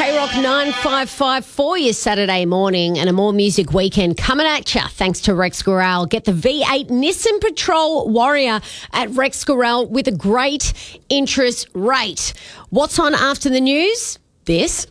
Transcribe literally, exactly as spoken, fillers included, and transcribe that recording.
K-Rock nine five five for your Saturday morning and a more music weekend coming at you thanks to Rex Gorell. Get the V eight Nissan Patrol Warrior at Rex Gorell with a great interest rate. What's on after the news? This.